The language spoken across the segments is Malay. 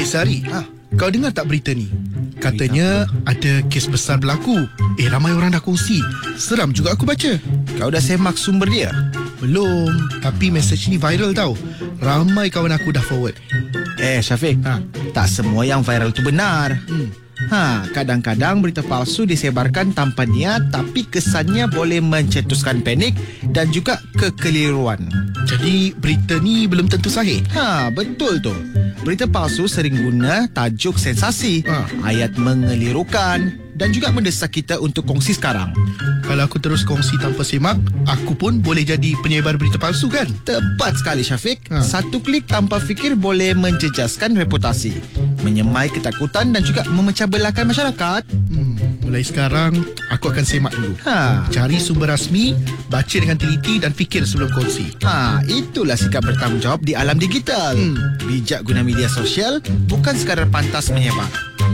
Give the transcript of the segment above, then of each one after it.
Sari, kau dengar tak berita ni? Katanya ada kes besar berlaku. Ramai orang dah kongsi. Seram juga aku baca. Kau dah semak sumber dia? Belum, tapi mesej ni viral tau. Ramai kawan aku dah forward. Syafiq, tak semua yang viral tu benar. Kadang-kadang berita palsu disebarkan tanpa niat, tapi kesannya boleh mencetuskan panik dan juga kekeliruan. Jadi berita ni belum tentu sahih. Betul tu. Berita palsu sering guna tajuk sensasi, ayat mengelirukan dan juga mendesak kita untuk kongsi sekarang. Kalau aku terus kongsi tanpa semak, aku pun boleh jadi penyebar berita palsu kan? Tepat sekali Syafiq. Satu klik tanpa fikir boleh menjejaskan reputasi, menyemai ketakutan dan juga memecah belahkan masyarakat. Mulai sekarang, aku akan semak dulu. Cari sumber rasmi, baca dengan teliti dan fikir sebelum kongsi. Itulah sikap bertanggungjawab di alam digital. Bijak guna media sosial, bukan sekadar pantas menyebar.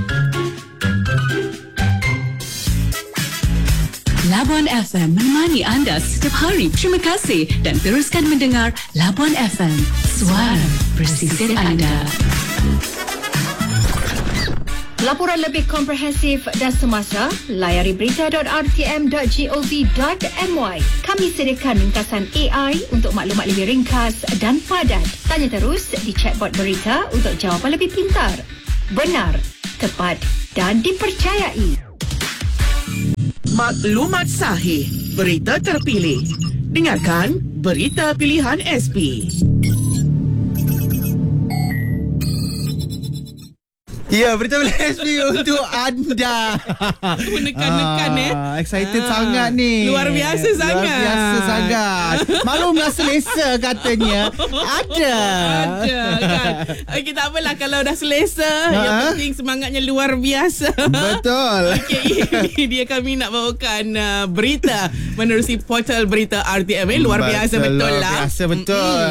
Labuan FM menemani anda setiap hari. Terima kasih dan teruskan mendengar Labuan FM, suara pesisir anda. Laporan lebih komprehensif dan semasa, layari berita.rtm.gov.my. Kami sediakan ringkasan AI untuk maklumat lebih ringkas dan padat. Tanya terus di chatbot berita untuk jawapan lebih pintar, benar, tepat dan dipercayai. Maklumat sahih, berita terpilih. Dengarkan Berita Pilihan SP. Ya, berita Pilihan SP untuk anda. Menekan-nekan excited sangat ni. Luar biasa sangat. Luar biasa sangat. Maklumlah selesa katanya. Ada kan. Okay, tak apalah kalau dah selesa. Yang penting semangatnya luar biasa. Betul. Okay, ini dia kami nak bawakan berita menerusi portal berita RTM. Luar biasa betul lah. Luar biasa betul.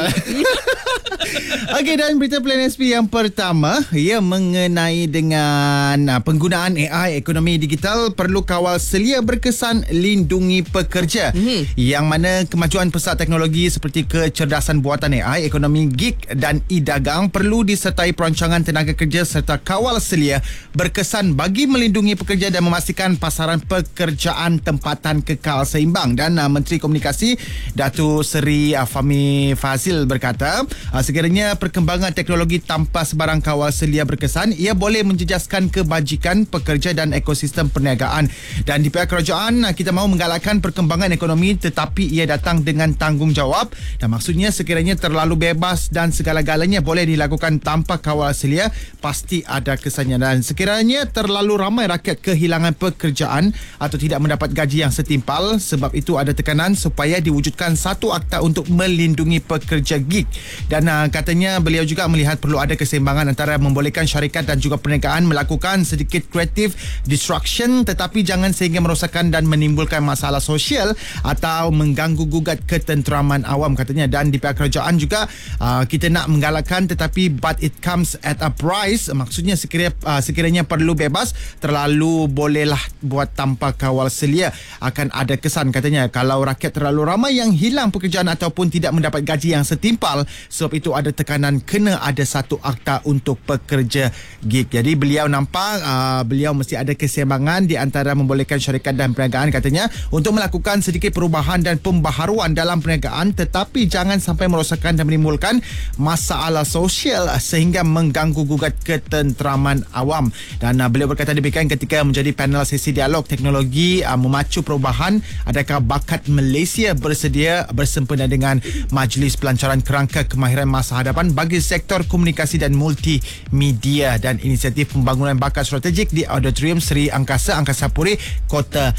Okey, dan berita Pilihan SP yang pertama, ia mengenai dengan penggunaan AI ekonomi digital perlu kawal selia berkesan lindungi pekerja. Yang mana kemajuan pesat teknologi seperti kecerdasan buatan AI, ekonomi gig dan e-dagang perlu disertai perancangan tenaga kerja serta kawal selia berkesan bagi melindungi pekerja dan memastikan pasaran pekerjaan tempatan kekal seimbang. Dan Menteri Komunikasi Datuk Seri Fahmi Fazil berkata, sekiranya perkembangan teknologi tanpa sebarang kawal selia berkesan, ia boleh menjejaskan kebajikan pekerja dan ekosistem perniagaan. Dan di pihak kerajaan, kita mahu menggalakkan perkembangan ekonomi tetapi ia datang dengan tanggungjawab. Dan maksudnya sekiranya terlalu bebas dan segala-galanya boleh dilakukan tanpa kawal selia, pasti ada kesannya. Dan sekiranya terlalu ramai rakyat kehilangan pekerjaan atau tidak mendapat gaji yang setimpal, sebab itu ada tekanan supaya diwujudkan satu akta untuk melindungi pekerja gig. Dan katanya beliau juga melihat perlu ada keseimbangan antara membolehkan syarikat dan juga perniagaan melakukan sedikit creative disruption tetapi jangan sehingga merosakkan dan menimbulkan masalah sosial atau mengganggu gugat ketenteraman awam katanya. Dan di pihak kerajaan juga kita nak menggalakkan tetapi but it comes at a price. Maksudnya sekiranya perlu bebas, terlalu bolehlah buat tanpa kawal selia, akan ada kesan katanya kalau rakyat terlalu ramai yang hilang pekerjaan ataupun tidak mendapat gaji yang setimpal. Sebab itu ada tekanan kena ada satu akta untuk pekerja gig. Jadi beliau nampak beliau mesti ada keseimbangan di antara membolehkan syarikat dan perniagaan katanya untuk melakukan sedikit perubahan dan pembaharuan dalam perniagaan tetapi jangan sampai merosakkan dan menimbulkan masalah sosial sehingga mengganggu gugat ketenteraman awam. Dan beliau berkata demikian ketika menjadi panel sesi dialog teknologi memacu perubahan, adakah bakat Malaysia bersedia bersempena dengan Majlis Pelancaran Kerangka Kemahiran Masa Hadapan bagi sektor komunikasi dan multimedia dan inisiatif pembangunan bakat strategik di Auditorium Seri Angkasa Puri Kota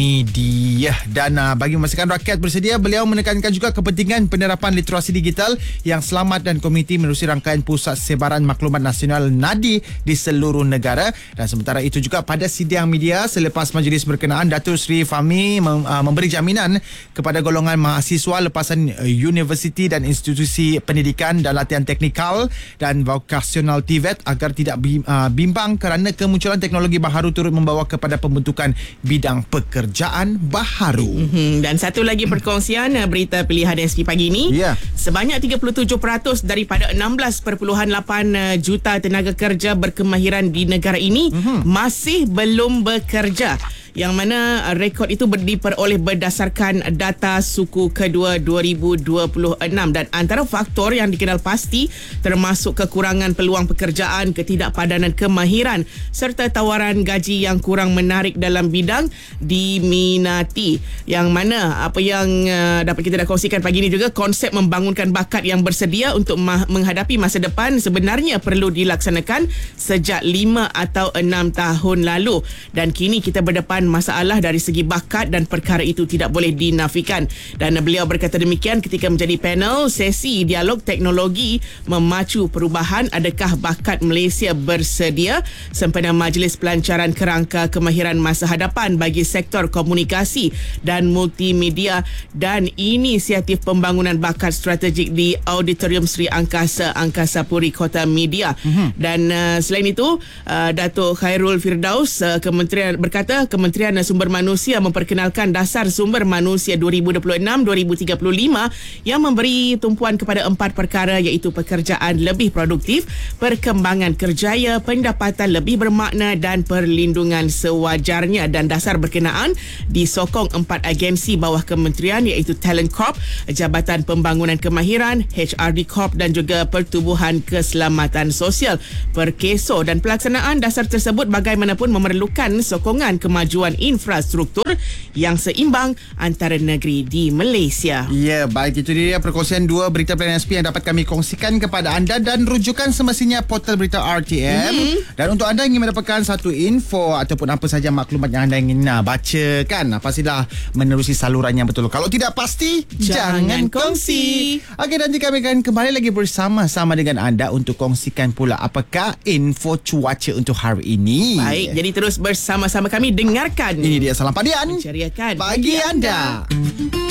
Media. Dan bagi memastikan rakyat bersedia, beliau menekankan juga kepentingan penerapan literasi digital yang selamat dan komuniti menerusi rangkaian pusat sebaran maklumat nasional NADI di seluruh negara. Dan sementara itu juga pada sidang media selepas majlis berkenaan, Datuk Seri Fahmi memberi jaminan kepada golongan mahasiswa lepasan universiti dan institusi pendidikan dan latihan teknikal dan vokasional TVET agar tidak bimbang kerana kemunculan teknologi baharu turut membawa kepada pembentukan bidang pekerjaan baharu. Dan satu lagi perkongsian berita pilihan SP pagi ini. Ya. Sebanyak 37% daripada 16.8 juta tenaga kerja berkemahiran di negara ini masih belum bekerja. Yang mana rekod itu diperoleh berdasarkan data suku kedua 2026 dan antara faktor yang dikenal pasti termasuk kekurangan peluang pekerjaan, ketidakpadanan kemahiran serta tawaran gaji yang kurang menarik dalam bidang diminati. Yang mana apa yang dapat kita dah kongsikan pagi ini juga, konsep membangunkan bakat yang bersedia untuk menghadapi masa depan sebenarnya perlu dilaksanakan sejak 5 atau 6 tahun lalu dan kini kita berdepan masalah dari segi bakat dan perkara itu tidak boleh dinafikan. Dan beliau berkata demikian ketika menjadi panel sesi dialog teknologi memacu perubahan, adakah bakat Malaysia bersedia, sempena Majlis Pelancaran Kerangka Kemahiran Masa Hadapan bagi sektor komunikasi dan multimedia dan inisiatif pembangunan bakat strategik di Auditorium Sri Angkasa Puri Kota Media. Dan selain itu Datuk Khairul Firdaus Kementerian Sumber Manusia memperkenalkan dasar sumber manusia 2026-2035 yang memberi tumpuan kepada 4 perkara iaitu pekerjaan lebih produktif, perkembangan kerjaya, pendapatan lebih bermakna dan perlindungan sewajarnya. Dan dasar berkenaan disokong 4 agensi bawah kementerian iaitu Talent Corp, Jabatan Pembangunan Kemahiran, HRD Corp dan juga Pertubuhan Keselamatan Sosial Perkeso. Dan pelaksanaan dasar tersebut bagaimanapun memerlukan sokongan kemajuan infrastruktur yang seimbang antara negeri di Malaysia. Ya, baik, itu dia perkongsian 2 berita pilihan SP yang dapat kami kongsikan kepada anda dan rujukan semestinya portal berita RTM. Dan untuk anda yang ingin mendapatkan satu info ataupun apa sahaja maklumat yang anda ingin bacakan, pastilah menerusi saluran yang betul. Kalau tidak pasti, jangan kongsi. Okey, nanti kami akan kembali lagi bersama-sama dengan anda untuk kongsikan pula apakah info cuaca untuk hari ini. Baik, jadi terus bersama-sama kami dengarkan. Ini dia Salam Padian Menceriakan bagi anda.